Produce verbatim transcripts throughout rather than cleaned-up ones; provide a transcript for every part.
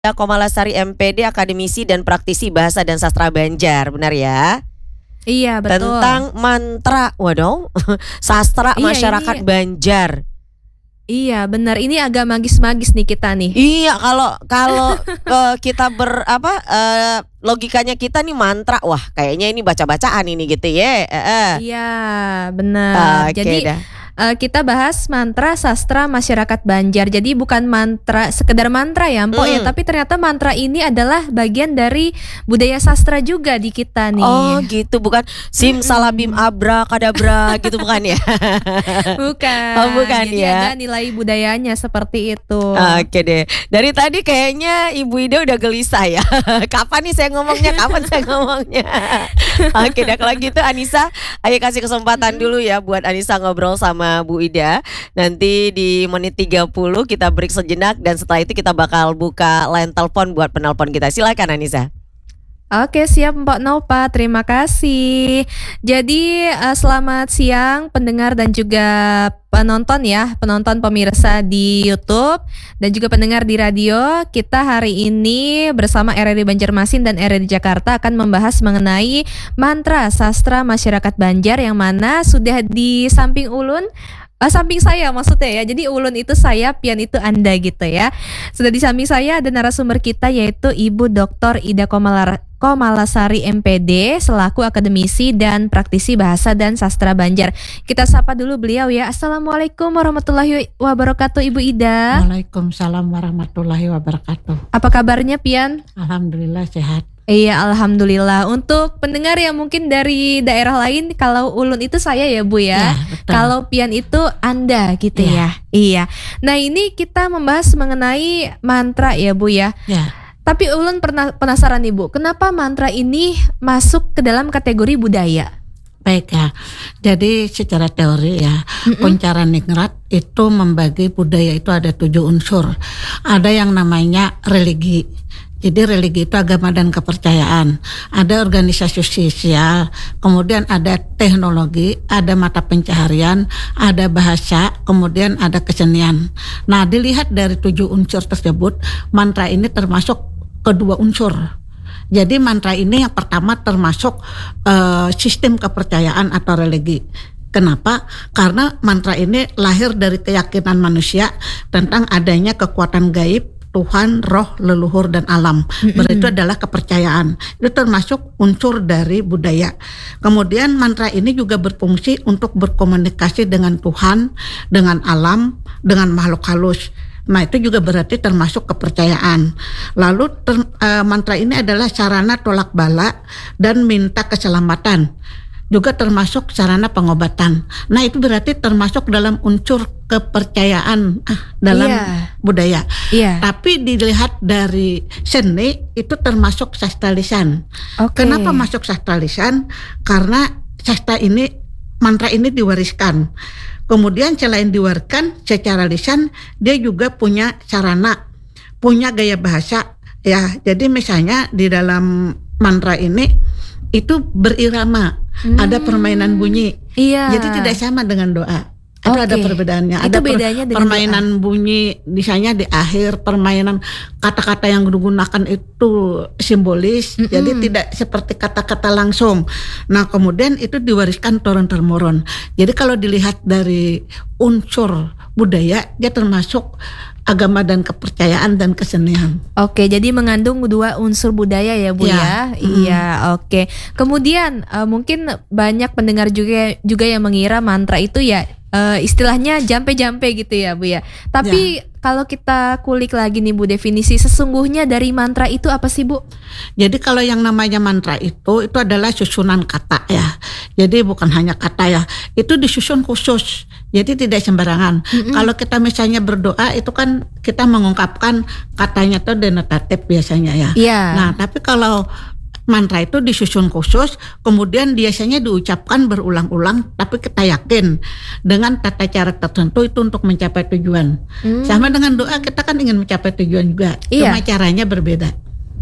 Komalasari M Pd, akademisi dan praktisi bahasa dan sastra Banjar, benar ya? Iya, betul. Tentang mantra, waduh, sastra Iya, masyarakat ini- Banjar. Iya, benar. Ini agak magis-magis nih kita nih. Iya, kalau kalau eh, kita ber apa eh, logikanya kita nih mantra, wah kayaknya ini baca-bacaan ini gitu ya. Eh, eh. Iya, benar. Oke Jadi dah. eh, kita bahas mantra sastra masyarakat Banjar. Jadi bukan mantra sekedar mantra ya, Mpok ya, Hmm. tapi ternyata mantra ini adalah bagian dari budaya sastra juga di kita nih. Oh gitu, bukan sim salabim abra kadabra gitu bukan ya? Bukan. Oh, bukan Jadi ya. ada nilai budayanya seperti itu. Oke deh. Dari tadi kayaknya Ibu Ida udah gelisah ya. Kapan nih saya ngomongnya? Kapan saya ngomongnya? Oke deh, kalau gitu Anissa, ayo kasih kesempatan dulu ya buat Anissa ngobrol sama Bu Ida. Nanti di menit tiga puluh kita break sejenak dan setelah itu kita bakal buka line telepon buat penelpon kita. Silakan Anissa. Oke, siap Mbak Nova, terima kasih. Jadi eh, selamat siang pendengar dan juga penonton ya, penonton pemirsa di YouTube dan juga pendengar di radio. Kita hari ini bersama R R I Banjarmasin dan R R I Jakarta akan membahas mengenai mantra sastra masyarakat Banjar yang mana sudah di samping Ulun. Ah, samping saya maksudnya ya. Jadi Ulun itu saya, Pian itu Anda gitu ya. Sudah di samping saya ada narasumber kita yaitu Ibu Doktor Ida Komalar Komalasari M Pd selaku akademisi dan praktisi bahasa dan sastra Banjar. Kita sapa dulu beliau ya. Assalamualaikum warahmatullahi wabarakatuh Ibu Ida. Waalaikumsalam warahmatullahi wabarakatuh. Apa kabarnya Pian? Alhamdulillah sehat. Iya, alhamdulillah. Untuk pendengar yang mungkin dari daerah lain, kalau Ulun itu saya ya Bu ya. Ya, betul. Kalau Pian itu Anda gitu Iya. ya. Iya. Nah, ini kita membahas mengenai mantra ya Bu ya. Ya, Tapi Ulun pernah penasaran nih Bu, kenapa mantra ini masuk ke dalam kategori budaya? baik ya. Jadi secara teori ya, Poncara Ningrat itu membagi budaya itu ada tujuh unsur. Ada yang namanya religi. Jadi religi itu agama dan kepercayaan. Ada organisasi sosial, kemudian ada teknologi, ada mata pencaharian, ada bahasa, kemudian ada kesenian. Nah, dilihat dari tujuh unsur tersebut, mantra ini termasuk kedua unsur. Jadi mantra ini yang pertama termasuk eh, sistem kepercayaan atau religi. Kenapa? Karena mantra ini lahir dari keyakinan manusia tentang adanya kekuatan gaib, Tuhan, roh, leluhur, dan alam. Berarti itu adalah kepercayaan. Itu termasuk unsur dari budaya. Kemudian mantra ini juga berfungsi untuk berkomunikasi dengan Tuhan, dengan alam, dengan makhluk halus. Nah, itu juga berarti termasuk kepercayaan. Lalu ter, eh, mantra ini adalah sarana tolak bala dan minta keselamatan. Juga termasuk sarana pengobatan. Nah, itu berarti termasuk dalam unsur kepercayaan ah, dalam Iya. budaya. Iya. Tapi dilihat dari seni itu termasuk sastra lisan. Oke. Kenapa masuk sastra lisan? Karena sastra ini, mantra ini diwariskan. Kemudian selain diwariskan secara lisan, dia juga punya sarana, punya gaya bahasa. Ya, jadi misalnya di dalam mantra ini itu berirama, ada permainan bunyi. Iya. Jadi tidak sama dengan doa. Itu Oke. ada perbedaannya. Itu Ada per- bedanya dengan permainan bunyi, misalnya di akhir permainan kata-kata yang digunakan itu simbolis, Mm-mm. jadi tidak seperti kata-kata langsung. Nah, kemudian itu diwariskan turun-temurun. Jadi kalau dilihat dari unsur budaya, dia termasuk agama dan kepercayaan dan kesenian. Oke, jadi mengandung dua unsur budaya ya Bu Ya. ya. Iya, oke. Kemudian eh, mungkin banyak pendengar juga juga yang mengira mantra itu ya eh, istilahnya jampe-jampe gitu ya Bu ya. Tapi kalau kita kulik lagi nih Bu, definisi sesungguhnya dari mantra itu apa sih Bu? Jadi kalau yang namanya mantra itu itu adalah susunan kata ya. Jadi bukan hanya kata ya. Itu disusun khusus. Jadi tidak sembarangan. Kalau kita misalnya berdoa itu kan kita mengungkapkan katanya tuh denotatif biasanya ya. Iya. Nah, tapi kalau mantra itu disusun khusus, kemudian biasanya diucapkan berulang-ulang, tapi kita yakin dengan tata cara tertentu itu untuk mencapai tujuan. Hmm. Sama dengan doa, kita kan ingin mencapai tujuan juga, Iya. cuma caranya berbeda.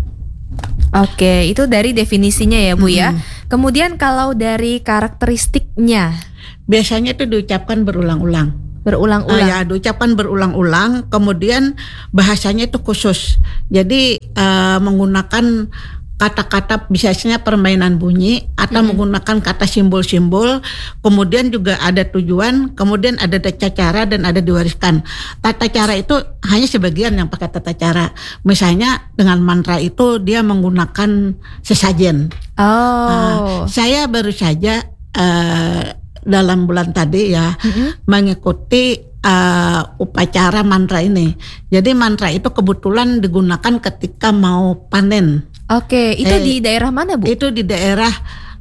Oke, itu dari definisinya ya Bu ya. Kemudian kalau dari karakteristiknya, Biasanya itu diucapkan berulang-ulang. Berulang-ulang. Uh, ya, ucapan berulang-ulang, kemudian bahasanya itu khusus. Jadi uh, menggunakan kata-kata biasanya permainan bunyi atau mm-hmm. menggunakan kata simbol-simbol, kemudian juga ada tujuan, kemudian ada tata cara dan ada diwariskan. Tata cara itu hanya sebagian yang pakai tata cara. Misalnya dengan mantra itu dia menggunakan sesajen. Oh. Uh, saya baru saja uh, dalam bulan tadi ya mm-hmm. mengikuti uh, upacara mantra ini. Jadi mantra itu kebetulan digunakan ketika mau panen. Oke, itu eh, di daerah mana, Bu? Itu di daerah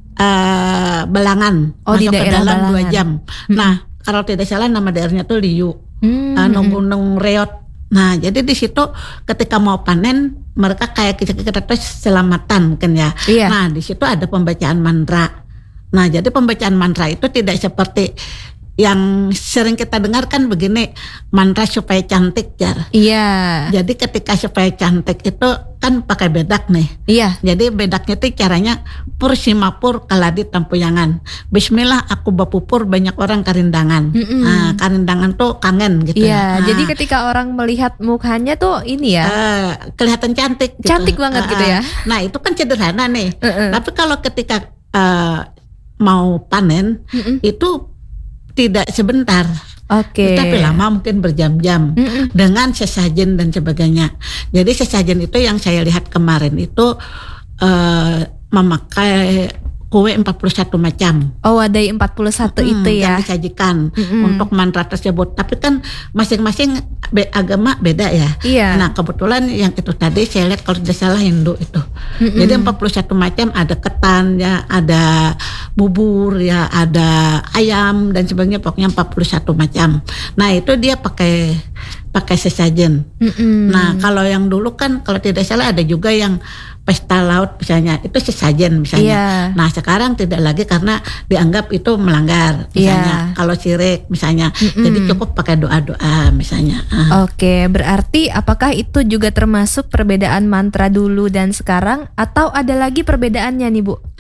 uh, Belangan. Oh, masuk di daerah ke dalam Belangan. dua jam. Hmm. Nah, kalau tidak salah nama daerahnya tuh Liu. Hmm. Uh, Gunung Reot. Nah, jadi di situ ketika mau panen mereka kayak kita-kita tuh selamatan kan ya. Iya. Nah, di situ ada pembacaan mantra. Nah, jadi pembacaan mantra itu tidak seperti yang sering kita dengarkan begini, mantra supaya cantik, Jar. Iya. Jadi ketika supaya cantik itu kan pakai bedak nih. Iya. Jadi bedaknya itu caranya pur simapur kaladi tampuyangan. Bismillah aku bapupur banyak orang karindangan. Mm-mm. Nah, karindangan tuh kangen gitu. Iya, Nah, jadi ketika orang melihat mukanya tuh ini ya. uh, kelihatan cantik. Gitu. Cantik banget Uh, gitu ya. Nah itu kan sederhana nih. Uh-uh. Tapi kalau ketika uh, mau panen Mm-mm. itu tidak sebentar. Oke. Tapi lama mungkin berjam-jam Mm-mm. dengan sesajen dan sebagainya. Jadi sesajen itu yang saya lihat kemarin itu uh, memakai kue empat puluh satu macam. Oh, wadai empat puluh satu Hmm, itu ya. yang disajikan Mm-mm. untuk mantra tersebut. Tapi kan masing-masing be- agama beda ya. Iya. Nah kebetulan yang itu tadi saya lihat kalau tidak salah Hindu itu. Mm-mm. Jadi empat puluh satu macam, ada ketan ya, ada bubur ya, ada ayam dan sebagainya, pokoknya empat puluh satu macam. Nah itu dia pakai pakai sesajen. Mm-mm. Nah kalau yang dulu kan kalau tidak salah ada juga yang pesta laut misalnya, itu sesajen misalnya. Iya. Nah sekarang tidak lagi karena dianggap itu melanggar misalnya. Iya. Kalau syirik misalnya, Mm-mm. jadi cukup pakai doa-doa misalnya. Ah. Oke, berarti apakah itu juga termasuk perbedaan mantra dulu dan sekarang atau ada lagi perbedaannya nih, Bu?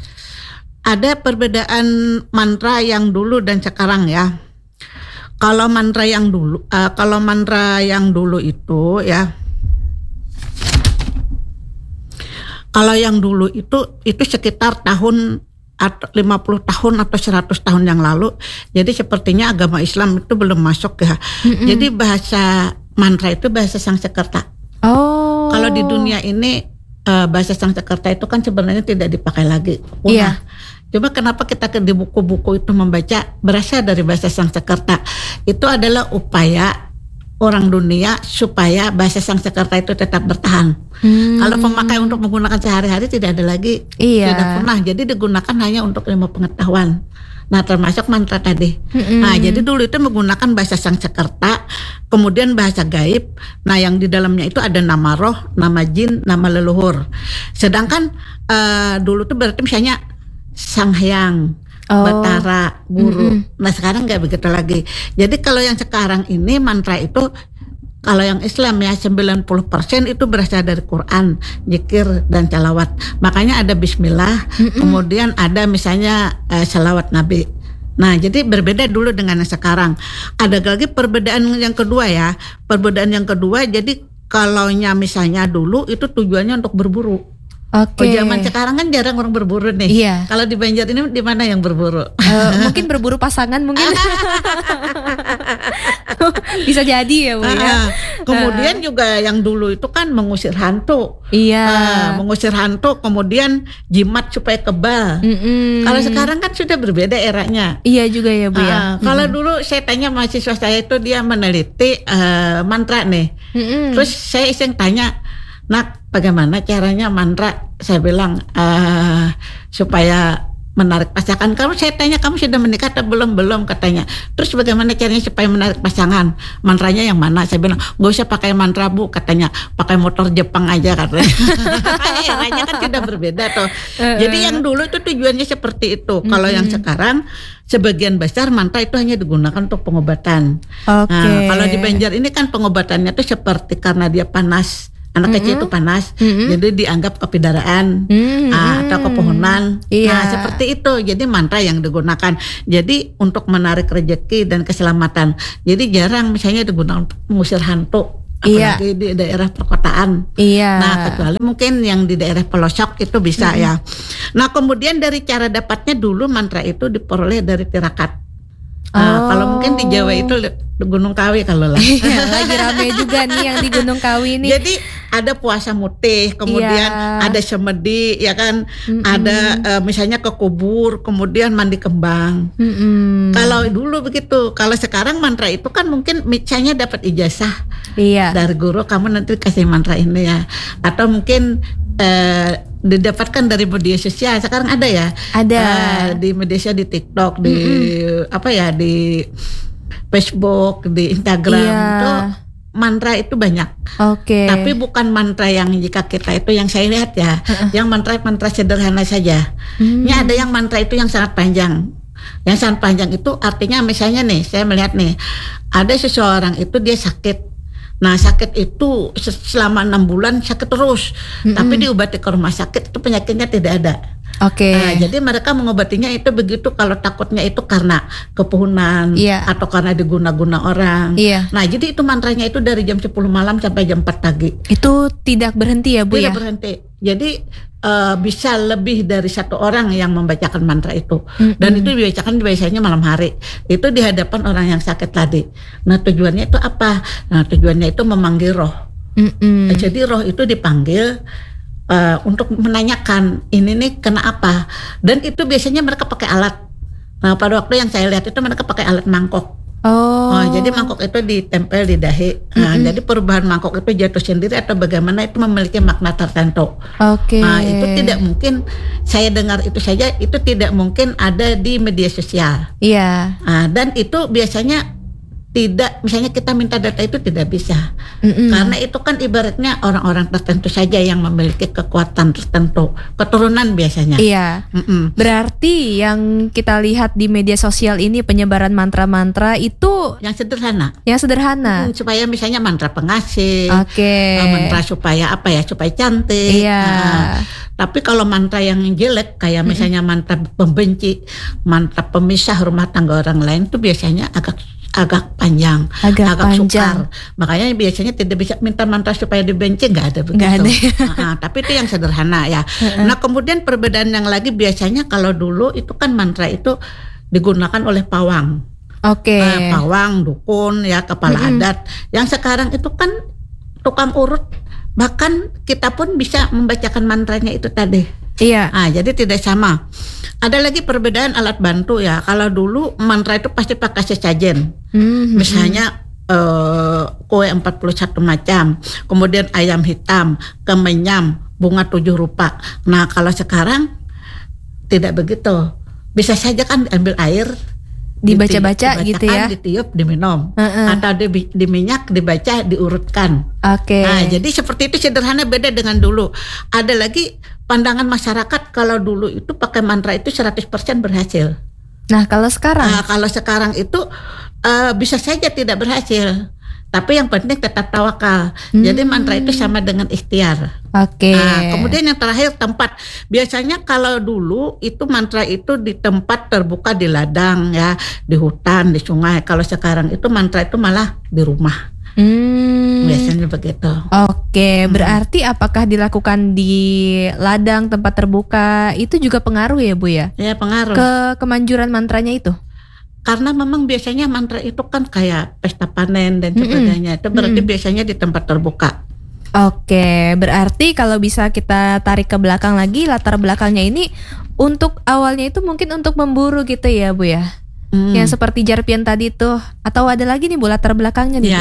Ada perbedaan mantra yang dulu dan sekarang ya. Kalau mantra yang dulu, uh, kalau mantra yang dulu itu ya. Kalau yang dulu itu itu sekitar tahun atau lima puluh tahun atau seratus tahun yang lalu. Jadi sepertinya agama Islam itu belum masuk ya. Mm-mm. Jadi bahasa mantra itu bahasa Sanskerta. Oh. Kalau di dunia ini uh, bahasa Sanskerta itu kan sebenarnya tidak dipakai lagi. Iya. Coba kenapa kita ke di buku-buku itu membaca berasal dari bahasa Sanskerta. Itu adalah upaya orang dunia supaya bahasa Sanskerta itu tetap bertahan. Hmm. Kalau pemakai untuk menggunakan sehari-hari tidak ada lagi. Iya. Tidak pernah. Jadi digunakan hanya untuk ilmu pengetahuan. Nah termasuk mantra tadi. Mm-mm. Nah jadi dulu itu menggunakan bahasa Sanskerta, kemudian bahasa gaib. Nah yang di dalamnya itu ada nama roh, nama jin, nama leluhur. Sedangkan uh, dulu tuh berarti misalnya Sang Hyang, Oh. Batara, Guru. Mm-mm. Nah sekarang nggak begitu lagi. Jadi kalau yang sekarang ini mantra itu, kalau yang Islam ya sembilan puluh persen itu berasal dari Quran, zikir dan salawat. Makanya ada Bismillah, Mm-mm. kemudian ada misalnya eh, salawat Nabi. Nah jadi berbeda dulu dengan yang sekarang. Ada lagi perbedaan yang kedua ya. Perbedaan yang kedua, jadi kalaunya misalnya dulu itu tujuannya untuk berburu. Oke. Oh zaman sekarang kan jarang orang berburu nih. Iya. Kalau di Banjar ini di mana yang berburu? Eh, mungkin berburu pasangan mungkin. Bisa jadi ya, Bu ya. Ah, kemudian juga yang dulu itu kan mengusir hantu. Iya. Ah, mengusir hantu, kemudian jimat supaya kebal. Mm-mm. Kalau sekarang kan sudah berbeda eranya. Iya juga ya, Bu ya. Ah, kalau dulu saya tanya mahasiswa saya itu dia meneliti eh, mantra nih. Mm-mm. Terus saya iseng tanya, "Nak, bagaimana caranya mantra?" Saya bilang eh, supaya menarik pasangan. Kamu saya tanya kamu sudah menikah atau belum? Belum katanya. Terus bagaimana caranya supaya menarik pasangan? Mantranya yang mana? Saya bilang gak usah pakai mantra Bu, katanya pakai motor Jepang aja katanya. Eranya kan sudah berbeda tuh. Jadi yang dulu itu tujuannya seperti itu. Kalau yang sekarang sebagian besar mantra itu hanya digunakan untuk pengobatan. Oke. Nah, kalau di Banjar ini kan pengobatannya tuh seperti karena dia panas Anak kecil Mm-mm. itu panas, Mm-mm. jadi dianggap kepidaraan Mm-mm. ah, atau kepohonan. Iya. Nah seperti itu. Jadi mantra yang digunakan. Jadi untuk menarik rezeki dan keselamatan. Jadi jarang misalnya digunakan untuk mengusir hantu, Iya. apalagi di daerah perkotaan. Iya. Nah kecuali mungkin yang di daerah pelosok itu bisa Mm-mm. ya. Nah kemudian dari cara dapatnya dulu mantra itu diperoleh dari tirakat. Nah, Oh. kalau mungkin di Jawa itu di Gunung Kawi kalau lah. Iya, lagi rame juga nih yang di Gunung Kawi nih. Jadi ada puasa mutih, kemudian Iya. ada semedi, ya kan, Mm-mm. ada eh, misalnya ke kubur, kemudian mandi kembang. Mm-mm. Kalau dulu begitu, kalau sekarang mantra itu kan mungkin misalnya dapat ijazah Iya. dari guru, kamu nanti kasih mantra ini ya, atau mungkin eh, didapatkan dari media sosial. Sekarang ada ya, Ada. eh, di media sosial, di TikTok, di apa ya, di Facebook, di Instagram, Iya. itu mantra itu banyak. Oke. Tapi bukan mantra yang jika kita itu yang saya lihat ya, yang mantra-mantra sederhana saja. Hmm. Ini ada yang mantra itu yang sangat panjang. Yang sangat panjang itu artinya misalnya nih, saya melihat nih, ada seseorang itu dia sakit. Nah sakit itu selama enam bulan sakit terus, Mm-mm. tapi diobati ke rumah sakit itu penyakitnya tidak ada. Oke. Nah, jadi mereka mengobatinya itu begitu kalau takutnya itu karena kepuhunan Iya. atau karena diguna-guna orang. Iya. Nah jadi itu mantranya itu dari jam sepuluh malam sampai jam empat pagi. Itu tidak berhenti ya Bu Tidak ya? berhenti. Jadi eh, bisa lebih dari satu orang yang membacakan mantra itu. Mm-mm. Dan itu dibacakan biasanya malam hari. Itu di hadapan orang yang sakit tadi. Nah tujuannya itu apa? Nah tujuannya itu memanggil roh. Mm-mm. Jadi roh itu dipanggil uh, untuk menanyakan ini nih kena apa. Dan itu biasanya mereka pakai alat. Nah pada waktu yang saya lihat itu mereka pakai alat mangkok. Oh. Oh, jadi mangkok itu ditempel di dahi. Nah, Mm-mm. jadi perubahan mangkok itu jatuh sendiri atau bagaimana itu memiliki makna tertentu. Oke. Nah itu tidak mungkin saya dengar itu saja, itu tidak mungkin ada di media sosial. Iya. Nah, dan itu biasanya tidak, misalnya kita minta data itu tidak bisa. Mm-mm. Karena itu kan ibaratnya orang-orang tertentu saja yang memiliki kekuatan tertentu, keturunan biasanya. Iya. Mm-mm. Berarti yang kita lihat di media sosial ini penyebaran mantra-mantra itu Yang sederhana. yang sederhana. Hmm, supaya misalnya mantra pengasih, Oke. eh, mantra supaya apa ya, supaya cantik. Iya. Nah, tapi kalau mantra yang jelek kayak misalnya mantra pembenci, mantra pemisah rumah tangga orang lain itu biasanya agak agak panjang, Agak panjang. sukar. Makanya biasanya tidak bisa minta mantra supaya dibenci, nggak ada begitu. Nggak ada. Ah, tapi itu yang sederhana ya. Nah kemudian perbedaan yang lagi biasanya kalau dulu itu kan mantra itu digunakan oleh pawang. Oke. Eh, pawang, dukun, ya kepala Mm-mm. adat. Yang sekarang itu kan tukang urut, bahkan kita pun bisa membacakan mantranya itu tadi. Iya. Ah, jadi tidak sama. Ada lagi perbedaan alat bantu ya. Kalau dulu mantra itu pasti pakai sesajen. Mhm. Misalnya eh, kue empat puluh satu macam, kemudian ayam hitam, kemenyam, bunga tujuh rupa. Nah, kalau sekarang tidak begitu. Bisa saja kan ambil air, Dibaca-baca diti- gitu ya. dibacakan, ditiup, diminum. Heeh. Atau di, di minyak, dibaca, diurutkan. Oke. Nah, jadi seperti itu sederhana, beda dengan dulu. Ada lagi pandangan masyarakat kalau dulu itu pakai mantra itu seratus persen berhasil. Nah, kalau sekarang Nah, kalau sekarang itu eh, bisa saja tidak berhasil. Tapi yang penting tetap tawakal. Jadi mantra itu sama dengan ikhtiar. oke. Nah, kemudian yang terakhir tempat. Biasanya kalau dulu itu mantra itu di tempat terbuka, di ladang ya, di hutan, di sungai. Kalau sekarang itu mantra itu malah di rumah. Hmm. Biasanya begitu. Oke, berarti apakah dilakukan di ladang tempat terbuka itu juga pengaruh ya Bu ya Ya pengaruh. ke kemanjuran mantranya itu? Karena memang biasanya mantra itu kan kayak pesta panen dan Mm-mm. sebagainya. Itu berarti Mm-mm. biasanya di tempat terbuka. Oke, berarti kalau bisa kita tarik ke belakang lagi latar belakangnya ini untuk awalnya itu mungkin untuk memburu gitu ya Bu ya? Hmm. Yang seperti Jarpian tadi tuh, atau ada lagi nih Bu latar belakangnya nih Bu? Ya,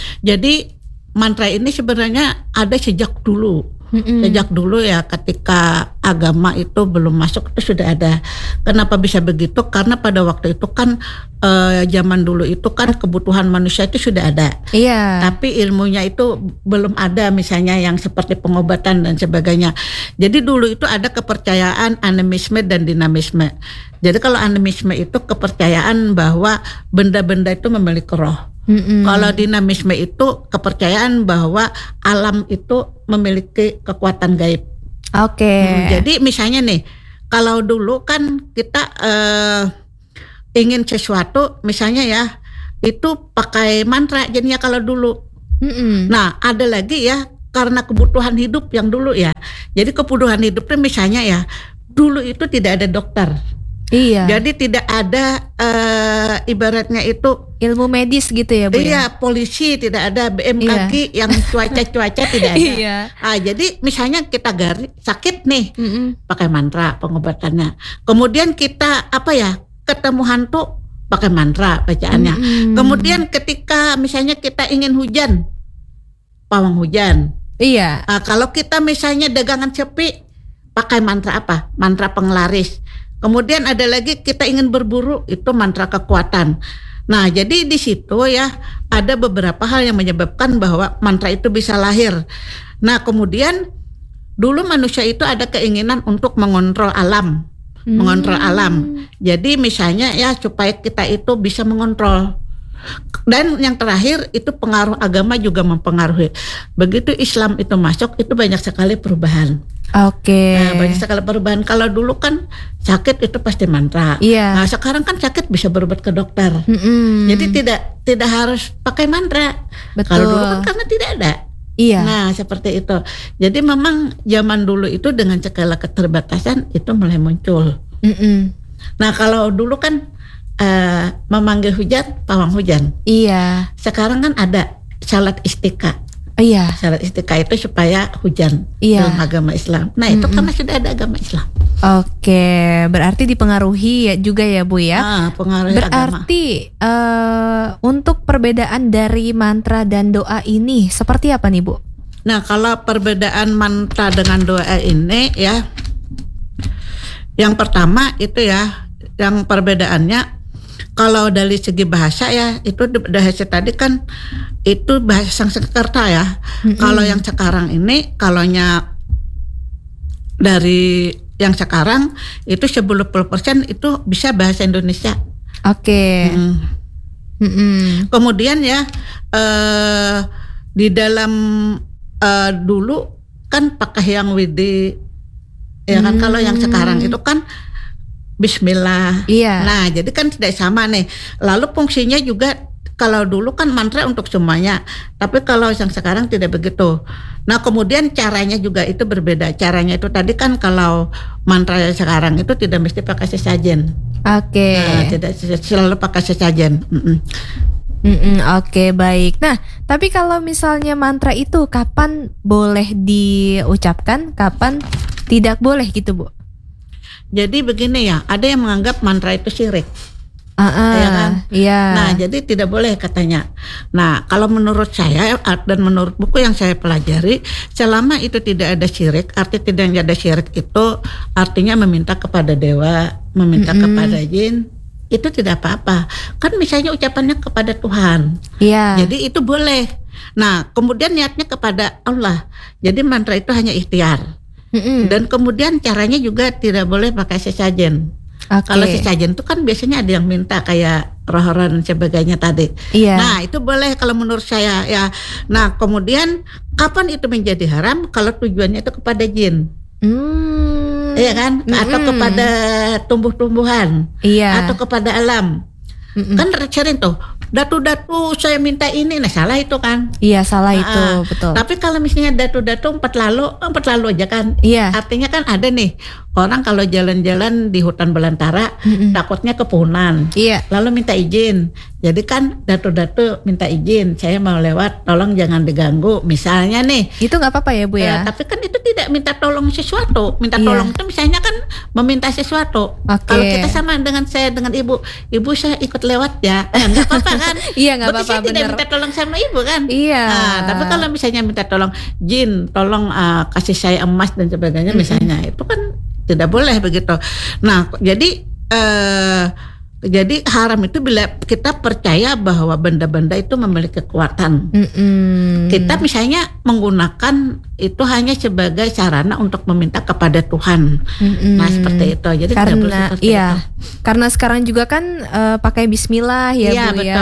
jadi mantra ini sebenarnya ada sejak dulu. Mm-mm. Sejak dulu ya, ketika agama itu belum masuk itu sudah ada. Kenapa bisa begitu? Karena pada waktu itu kan eh, zaman dulu itu kan kebutuhan manusia itu sudah ada. Iya. Tapi ilmunya itu belum ada, misalnya yang seperti pengobatan dan sebagainya. Jadi dulu itu ada kepercayaan animisme dan dinamisme. Jadi kalau animisme itu kepercayaan bahwa benda-benda itu memiliki roh. Mm-mm. Kalau dinamisme itu kepercayaan bahwa alam itu memiliki kekuatan gaib. Oke. Hmm, jadi misalnya nih, kalau dulu kan kita uh, ingin sesuatu, misalnya ya, itu pakai mantra jadinya kalau dulu. Mm-mm. Nah, ada lagi ya, karena kebutuhan hidup yang dulu ya. Jadi kebutuhan hidupnya misalnya ya, dulu itu tidak ada dokter. Iya. Jadi tidak ada uh, ibaratnya itu ilmu medis gitu ya Bu iya, ya? polisi tidak ada, B M K G Iya. yang cuaca-cuaca tidak ada. Iya. Ah, jadi misalnya kita garis sakit nih, Mm-mm. pakai mantra pengobatannya. Kemudian kita apa ya, ketemu hantu, pakai mantra bacaannya. Mm-mm. Kemudian ketika misalnya kita ingin hujan, pawang hujan. Iya. Ah, kalau kita misalnya dagangan sepi, pakai mantra apa? Mantra penglaris. Kemudian ada lagi kita ingin berburu, itu mantra kekuatan. Nah, jadi di situ ya ada beberapa hal yang menyebabkan bahwa mantra itu bisa lahir. Nah, kemudian dulu manusia itu ada keinginan untuk mengontrol alam, Hmm. mengontrol alam. Jadi misalnya ya supaya kita itu bisa mengontrol. Dan yang terakhir itu pengaruh agama juga mempengaruhi. Begitu Islam itu masuk, itu banyak sekali perubahan. Oke. Nah, banyak sekali perubahan. Kalau dulu kan sakit itu pasti mantra. Iya. Nah, sekarang kan sakit bisa berobat ke dokter. Mm-mm. Jadi tidak tidak harus pakai mantra. Betul. Kalau dulu kan karena tidak ada. Iya. Nah, seperti itu. Jadi memang zaman dulu itu dengan segala keterbatasan itu mulai muncul. Mm-mm. Nah, kalau dulu kan uh, memanggil hujan, pawang hujan. Iya. Sekarang kan ada salat istiqa. Iya. Salat istiqa itu supaya hujan Iya. dalam agama Islam. Nah, itu Mm-mm. karena sudah ada agama Islam. Oke, berarti dipengaruhi ya juga ya Bu ya. Ah, pengaruh agama. Berarti eh, untuk perbedaan dari mantra dan doa ini seperti apa nih Bu? Nah, kalau perbedaan mantra dengan doa ini ya, yang pertama itu ya, yang perbedaannya kalau dari segi bahasa ya, itu bahasa tadi kan itu bahasa Sanskerta ya. Mm-mm. Kalau yang sekarang ini, kalaunya dari yang sekarang itu sembilan puluh persen itu bisa bahasa Indonesia. Oke. Hmm. Mm-mm. Kemudian ya eh, di dalam eh, dulu kan pakai yang widi, ya kan. Hmm. Kalau yang sekarang itu kan Bismillah. Iya. Nah, jadi kan tidak sama nih. Lalu fungsinya juga kalau dulu kan mantra untuk semuanya, tapi kalau yang sekarang tidak begitu. Nah, kemudian caranya juga itu berbeda. Caranya itu tadi kan kalau mantra yang sekarang itu tidak mesti pakai sesajen. Oke. Nah, tidak selalu pakai sesajen. Mm-mm. Mm-mm, Oke, baik. Nah, tapi kalau misalnya mantra itu kapan boleh diucapkan, kapan tidak boleh gitu Bu? Jadi begini ya, ada yang menganggap mantra itu syirik. Ah, ah, Iya kan? Iya. Nah, jadi tidak boleh katanya. Nah, kalau menurut saya dan menurut buku yang saya pelajari, selama itu tidak ada syirik, arti tidak ada syirik itu artinya meminta kepada dewa, meminta Mm-mm. kepada jin, itu tidak apa-apa. Kan misalnya ucapannya kepada Tuhan. Iya. Jadi itu boleh. Nah, kemudian niatnya kepada Allah. Jadi mantra itu hanya ikhtiar. Mm-mm. Dan kemudian caranya juga tidak boleh pakai sesajen. Oke. Kalau sesajen itu kan biasanya ada yang minta kayak roh-roh dan sebagainya tadi. Iya. Nah, itu boleh kalau menurut saya ya. Nah, kemudian kapan itu menjadi haram? Kalau tujuannya itu kepada jin. Hmm. Iya kan? Atau Mm-mm. kepada tumbuh-tumbuhan, Iya. atau kepada alam. Mm-mm. Kan sering tuh, datu-datu saya minta ini, nah salah itu kan. Iya, salah itu, Ah, betul. Tapi kalau misalnya datu-datu empat lalu, empat lalu aja kan. Iya. Artinya kan ada nih orang kalau jalan-jalan di hutan belantara Mm-mm. takutnya kepunan, Iya. lalu minta izin. Jadi kan datu-datu minta izin, saya mau lewat, tolong jangan diganggu. Misalnya nih. Itu nggak apa-apa ya Bu Ya, ya? tapi kan itu tidak minta tolong sesuatu. Minta Iya. tolong itu misalnya kan meminta sesuatu. Oke. Kalau kita sama dengan saya dengan ibu, ibu saya ikut lewat ya, eh, nggak apa-apa kan? Iya, nggak Berarti apa-apa, saya tidak bener. minta tolong sama ibu kan? Iya. Nah, tapi kalau misalnya minta tolong jin, tolong uh, kasih saya emas dan sebagainya, Mm-mm. misalnya itu kan tidak boleh begitu. Nah, jadi eh, jadi haram itu bila kita percaya bahwa benda-benda itu memiliki kekuatan. Mm-mm. Kita misalnya menggunakan itu hanya sebagai sarana untuk meminta kepada Tuhan. Mm-mm. Nah, seperti itu. Jadi tidak boleh Karena seperti iya, itu. karena sekarang juga kan eh, pakai Bismillah ya Iya, Bu betul. ya.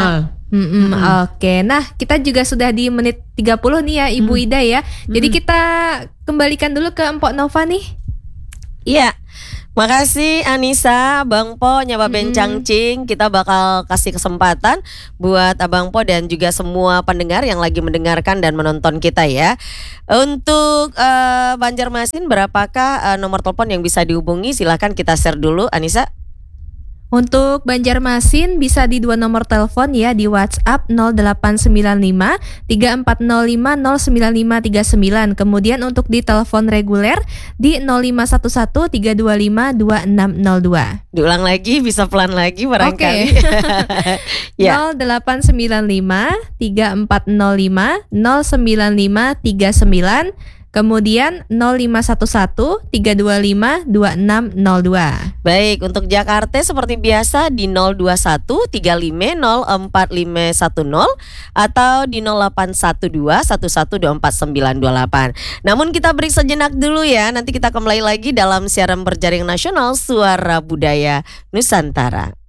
Mm-mm, Oke, nah kita juga sudah di menit tiga puluh nih ya Ibu Ida ya. Jadi kita kembalikan dulu ke Empok Nova nih. Iya. Makasih Anissa, Bang Po, Nyaba Bencang Cing. Kita bakal kasih kesempatan buat Abang Po dan juga semua pendengar yang lagi mendengarkan dan menonton kita ya. Untuk uh, Banjarmasin, berapakah uh, nomor telepon yang bisa dihubungi? Silahkan kita share dulu Anissa. Untuk Banjarmasin bisa di dua nomor telepon ya, di WhatsApp nol delapan sembilan lima tiga empat nol lima nol sembilan lima tiga sembilan. Kemudian untuk di telepon reguler di nol lima satu satu tiga dua lima dua enam nol dua. Diulang lagi, bisa pelan lagi barangkali. Okay. ya. nol delapan sembilan lima tiga empat nol lima nol sembilan lima tiga sembilan. Kemudian nol lima satu satu tiga dua lima dua enam nol dua. Baik, untuk Jakarta seperti biasa di nol dua satu tiga lima nol empat lima satu nol atau di nol delapan satu dua satu satu dua empat sembilan dua delapan. Namun kita break sejenak dulu ya. Nanti kita kembali lagi dalam siaran berjaring nasional Suara Budaya Nusantara.